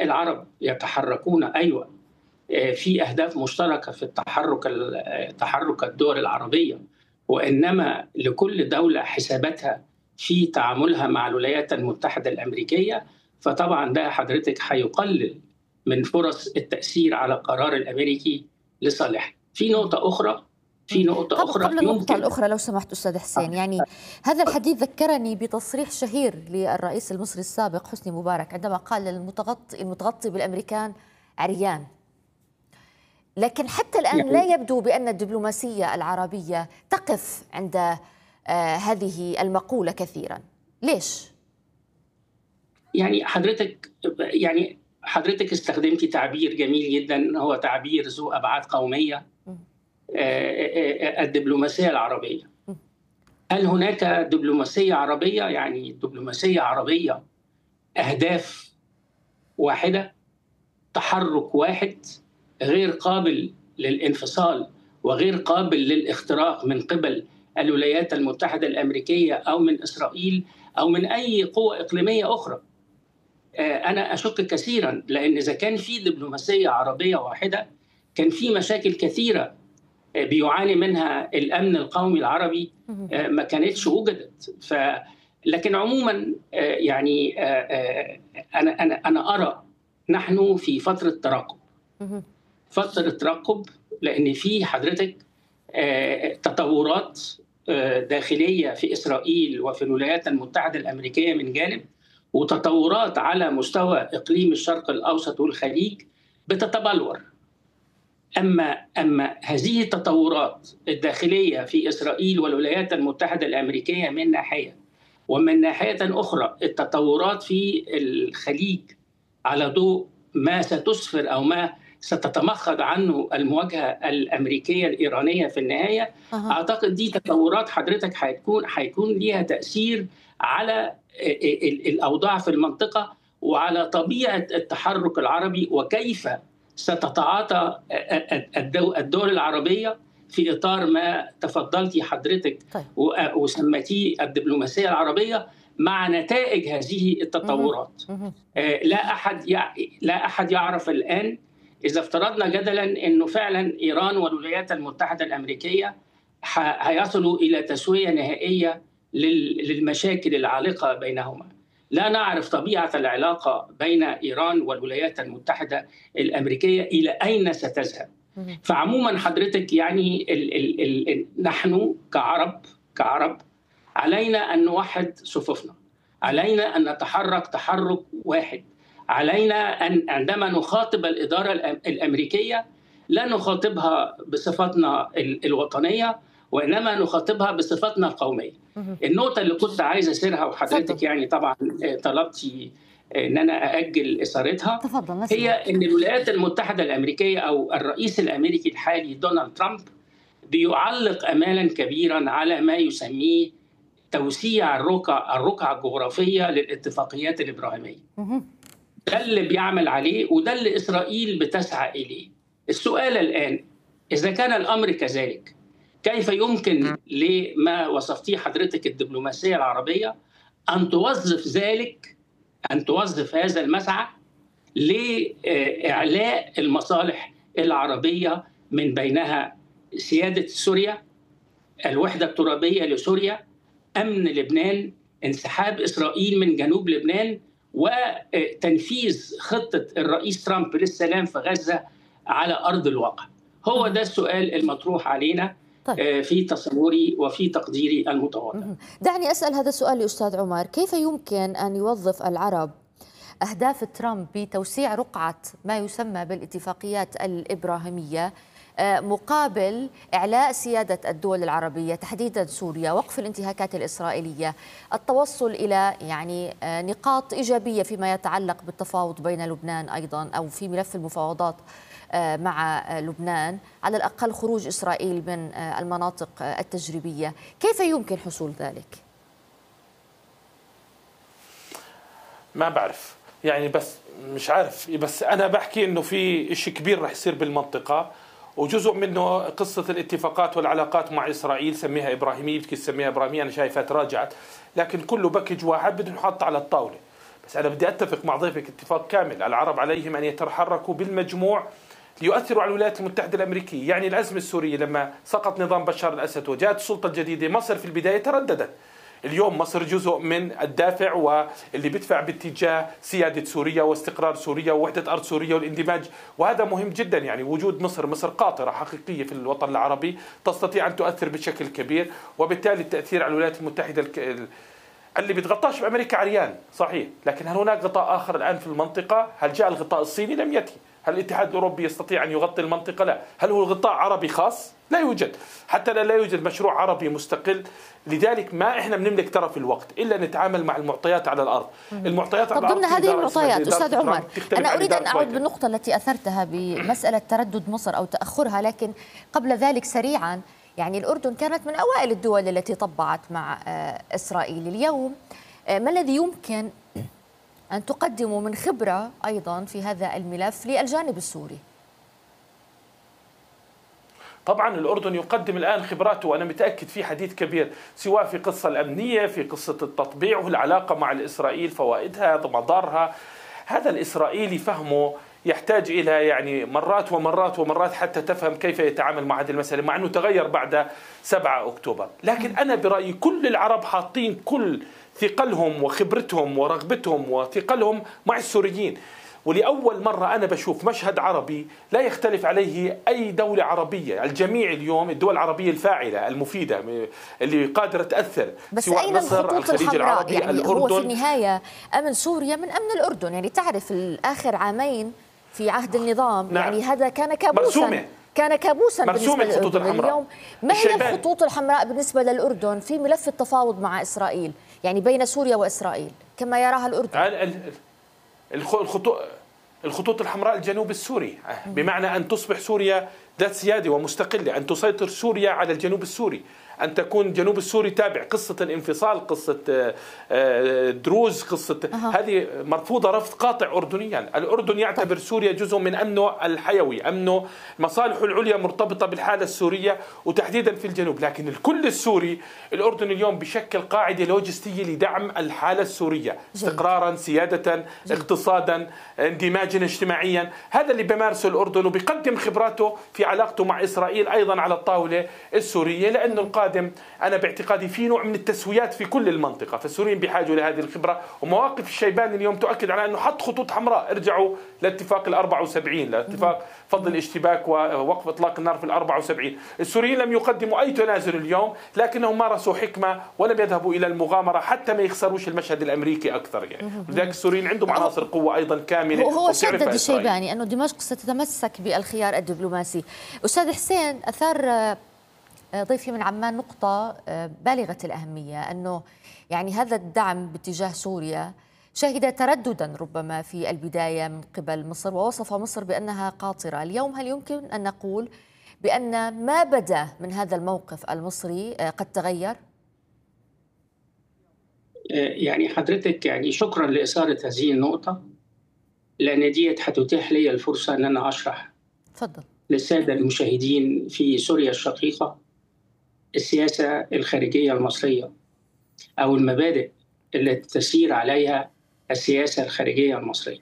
العرب يتحركون أيوة في أهداف مشتركة في تحرك الدول العربية، وإنما لكل دولة حساباتها في تعاملها مع الولايات المتحدة الأمريكية، فطبعا ده حضرتك هيقلل من فرص التأثير على القرار الأمريكي لصالحنا. في نقطة أخرى قبل النقطة الأخرى لو سمحت أستاذ حسين، يعني هذا الحديث ذكرني بتصريح شهير للرئيس المصري السابق حسني مبارك عندما قال المتغطي بالأمريكان عريان. لكن حتى الآن لا يبدو بأن الدبلوماسية العربية تقف عند هذه المقولة كثيرا. ليش؟ يعني حضرتك استخدمتي تعبير جميل جدا، هو تعبير ذو أبعاد قومية، الدبلوماسية العربية. هل هناك دبلوماسية عربية؟ يعني دبلوماسية عربية أهداف واحدة، تحرك واحد غير قابل للانفصال وغير قابل للاختراق من قبل الولايات المتحدة الأمريكية أو من إسرائيل أو من أي قوة إقليمية أخرى. أنا أشك كثيرا، لأن إذا كان في دبلوماسية عربية واحدة كان في مشاكل كثيرة بيعاني منها الأمن القومي العربي ما كانتش وجدت. لكن عموما يعني أنا أرى نحن في فترة ترقب، لأن في حضرتك تطورات داخلية في إسرائيل وفي الولايات المتحدة الأمريكية من جانب، وتطورات على مستوى إقليم الشرق الأوسط والخليج بتتبلور. أما هذه التطورات الداخلية في إسرائيل والولايات المتحدة الأمريكية من ناحية، ومن ناحية أخرى التطورات في الخليج على ضوء ما ستسفر أو ما ستتمخض عنه المواجهة الأمريكية الإيرانية في النهاية، أعتقد دي تطورات حضرتك هيكون ليها تأثير على الأوضاع في المنطقة وعلى طبيعة التحرك العربي، وكيف ستتعاطى الدول العربية في إطار ما تفضلتي حضرتك وسمتيه الدبلوماسية العربية مع نتائج هذه التطورات. لا أحد يعرف الآن، إذا افترضنا جدلا أنه فعلا إيران والولايات المتحدة الأمريكية هيصلوا إلى تسوية نهائية للمشاكل العالقة بينهما. لا نعرف طبيعة العلاقة بين إيران والولايات المتحدة الأمريكية إلى أين ستذهب. فعموما حضرتك يعني نحن كعرب علينا أن نوحد صفوفنا، علينا أن نتحرك تحرك واحد، علينا أن عندما نخاطب الإدارة الأمريكية لا نخاطبها بصفتنا الوطنية، وإنما نخاطبها بصفتنا القومية. النقطة اللي كنت عايز أسيرها وحضرتك يعني طبعا طلبتي أن أنا أأجل إثارتها، هي أن الولايات المتحدة الأمريكية أو الرئيس الأمريكي الحالي دونالد ترامب بيعلق أمالا كبيرا على ما يسميه توسيع الرقعة الجغرافية للاتفاقيات الإبراهيمية. ده اللي بيعمل عليه وده اللي إسرائيل بتسعى إليه. السؤال الآن، إذا كان الأمر كذلك، كيف يمكن لما وصفتيه حضرتك الدبلوماسية العربية أن توظف هذا المسعى لإعلاء المصالح العربية، من بينها سيادة سوريا، الوحدة الترابية لسوريا، أمن لبنان، انسحاب إسرائيل من جنوب لبنان، وتنفيذ خطة الرئيس ترامب للسلام في غزة على أرض الواقع. هو ده السؤال المطروح علينا في تصوري وفي تقديري المتواضع. دعني أسأل هذا السؤال لأستاذ عمر، كيف يمكن أن يوظف العرب أهداف ترامب بتوسيع رقعة ما يسمى بالاتفاقيات الإبراهيمية مقابل إعلاء سيادة الدول العربية تحديدا سوريا، وقف الانتهاكات الإسرائيلية، التوصل إلى يعني نقاط إيجابية فيما يتعلق بالتفاوض بين لبنان أيضا أو في ملف المفاوضات مع لبنان، على الأقل خروج إسرائيل من المناطق التجريبية؟ كيف يمكن حصول ذلك؟ ما بعرف يعني، بس مش عارف، بس أنا بحكي إنه في إشي كبير رح يصير بالمنطقة، وجزء منه قصة الاتفاقات والعلاقات مع إسرائيل، سميها إبراهيمية، بدك تسميها إبراهيمية، أنا شايفها تراجعت، لكن كله باكج واحد بده يحط على الطاولة. بس أنا بدي أتفق مع ضيفك اتفاق كامل. العرب عليهم أن يتحركوا بالمجموع ليؤثروا على الولايات المتحدة الأمريكية. يعني الأزمة السورية لما سقط نظام بشار الأسد وجاءت السلطة الجديدة، مصر في البداية ترددت. اليوم مصر جزء من الدافع واللي بيدفع باتجاه سيادة سوريا واستقرار سوريا ووحدة أرض سوريا والاندماج، وهذا مهم جدا. يعني وجود مصر قاطرة حقيقية في الوطن العربي تستطيع أن تؤثر بشكل كبير، وبالتالي التأثير على الولايات المتحدة اللي بيتغطاش بأمريكا عريان صحيح، لكن هل هناك غطاء آخر الآن في المنطقة؟ هل جاء الغطاء الصيني؟ لم يأتي. هل الاتحاد الأوروبي يستطيع أن يغطي المنطقة؟ لا. هل هو غطاء عربي خاص؟ لا يوجد. حتى لا يوجد مشروع عربي مستقل. لذلك ما إحنا بنملك ترى في الوقت إلا نتعامل مع المعطيات على الأرض. المعطيات على الأرض. ضمن هذه المعطيات أستاذ عمر، أنا أريد أن أعود بالنقطة التي أثرتها بمسألة تردد مصر أو تأخرها، لكن قبل ذلك سريعا، يعني الأردن كانت من أوائل الدول التي طبعت مع إسرائيل. اليوم ما الذي يمكن أن تقدموا من خبرة أيضا في هذا الملف للجانب السوري؟ طبعا الأردن يقدم الآن خبراته، وأنا متأكد في حديث كبير سواء في قصة الأمنية، في قصة التطبيع والعلاقة مع الإسرائيل، فوائدها مضارها. هذا الإسرائيلي فهمه يحتاج إلى يعني مرات ومرات ومرات حتى تفهم كيف يتعامل مع هذه المسألة، مع أنه تغير بعد 7 أكتوبر. لكن أنا برأيي كل العرب حاطين كل ثقلهم وخبرتهم ورغبتهم وثقلهم مع السوريين، ولأول مرة أنا بشوف مشهد عربي لا يختلف عليه أي دولة عربية. الجميع اليوم الدول العربية الفاعلة المفيدة اللي قادرة تأثر، بس سواء أين مصر، الخطوط الخليج الحمراء؟ العربي، يعني الأردن. هو في النهاية أمن سوريا من أمن الأردن، يعني تعرف آخر عامين في عهد النظام. نعم. يعني هذا كان كابوسا، كان كابوسا بالنسبة للأردن. اليوم ما هي الخطوط الحمراء بالنسبة للأردن في ملف التفاوض مع إسرائيل، يعني بين سوريا وإسرائيل كما يراها الأردن؟ الخطوط الحمراء الجنوب السوري، بمعنى أن تصبح سوريا ذات سيادة ومستقلة، أن تسيطر سوريا على الجنوب السوري، أن تكون الجنوب السوري تابع. قصة الانفصال، قصة دروز، قصة هذه مرفوضة رفض قاطع أردنيا. الأردن يعتبر سوريا جزء من أمنه الحيوي، أمنه مصالحه العليا مرتبطة بالحالة السورية وتحديدا في الجنوب. لكن الكل السوري، الأردن اليوم بشكل قاعدة لوجستية لدعم الحالة السورية، استقرارا، سيادة، اقتصادا، اندماجا اجتماعيا. هذا اللي بمارسه الأردن، وبيقدم خبراته في علاقته مع إسرائيل أيضا على الطاولة السورية، لأنه القادم أنا باعتقادي في نوع من التسويات في كل المنطقة، فالسوريين بحاجة لهذه الخبرة. ومواقف الشيباني اليوم تؤكد على أنه حط خطوط حمراء. ارجعوا لاتفاق 74، لاتفاق فض الاشتباك ووقف إطلاق النار في 74. السوريين لم يقدموا أي تنازل اليوم، لكنهم مارسوا حكمة ولم يذهبوا إلى المغامرة حتى ما يخسروش المشهد الأمريكي أكثر. يعني لذلك السوريين عندهم عناصر قوة أيضا كاملة. هو شدد الشيباني أنه دمشق ستتمسك بالخيار الدبلوماسي. أستاذ حسين، أثار ضيفي من عمان نقطة بالغة الأهمية، أنه يعني هذا الدعم باتجاه سوريا شهد ترددا ربما في البداية من قبل مصر، ووصف مصر بأنها قاطرة. اليوم هل يمكن أن نقول بأن ما بدا من هذا الموقف المصري قد تغير؟ يعني حضرتك يعني شكرا لإثارة هذه النقطة، لأن دي هتتيح لي الفرصة أن أنا أشرح تفضل للسادة المشاهدين في سوريا الشقيقة السياسة الخارجية المصرية أو المبادئ التي تسير عليها السياسة الخارجية المصرية.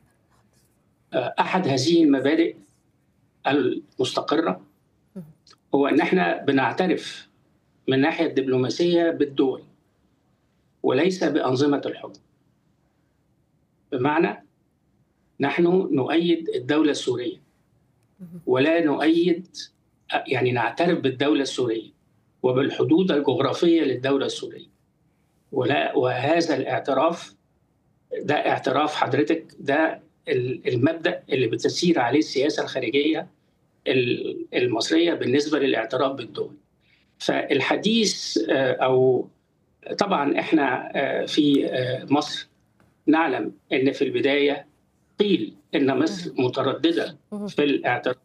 أحد هذه المبادئ المستقرة هو أن احنا بنعترف من الناحية الدبلوماسية بالدول وليس بأنظمة الحكم. بمعنى نحن نؤيد الدولة السورية ولا نؤيد، يعني نعترف بالدولة السورية وبالحدود الجغرافية للدولة السورية. وهذا الاعتراف ده اعتراف حضرتك، ده المبدأ اللي بتسير عليه السياسة الخارجية المصرية بالنسبة للاعتراف بالدول. فالحديث أو طبعا احنا في مصر نعلم ان في البداية قيل ان مصر مترددة في الاعتراف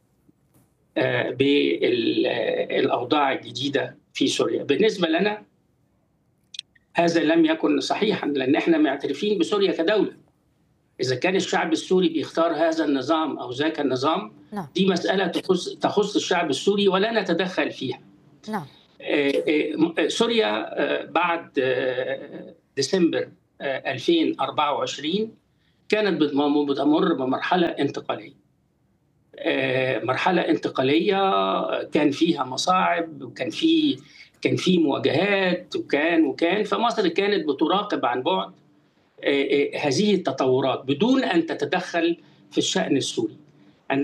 بالأوضاع الجديدة في سوريا. بالنسبة لنا هذا لم يكن صحيحا، لأن احنا معترفين بسوريا كدولة. إذا كان الشعب السوري بيختار هذا النظام أو ذاك النظام، دي مسألة تخص الشعب السوري ولا نتدخل فيها. نعم. سوريا بعد ديسمبر 2024 كانت بتمر بمرحلة انتقالية. مرحلة انتقالية كان فيها مصاعب، وكان في مواجهات، فمصر كانت بتراقب عن بعد هذه التطورات بدون أن تتدخل في الشأن السوري.